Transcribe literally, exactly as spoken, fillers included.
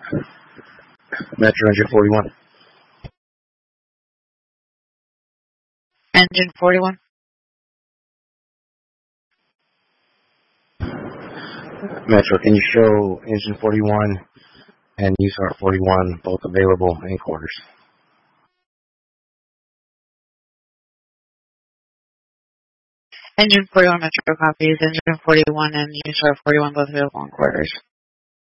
Metro Engine forty-one. Engine forty-one. Metro, can you show Engine forty-one and U S A R T forty-one both available in quarters? Engine forty-one Metro copies. Engine forty-one and U S A R T forty-one both available in quarters.